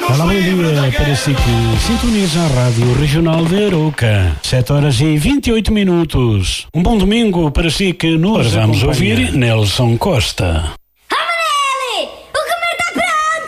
Olá, bom dia para si que sintoniza a Rádio Regional de Arouca. 7h28. Um bom domingo para si que nos vamos ouvir, Nelson Costa.